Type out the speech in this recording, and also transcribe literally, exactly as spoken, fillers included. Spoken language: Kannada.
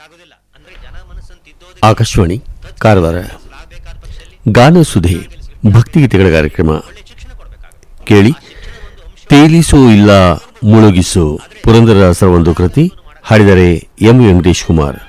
ಆಕಾಶವಾಣಿ ಕಾರವಾರ. ಗಾನಸುಧೆ ಭಕ್ತಿಗೀತೆಗಳ ಕಾರ್ಯಕ್ರಮ ಕೇಳಿ. ತೇಲಿಸೋ ಇಲ್ಲ ಮುಳುಗಿಸೋ, ಪುರಂದರದಾಸರ ಒಂದು ಕೃತಿ, ಹಾಡಿದರೆ ಎಂ ವೆಂಕಟೇಶ್ ಕುಮಾರ್.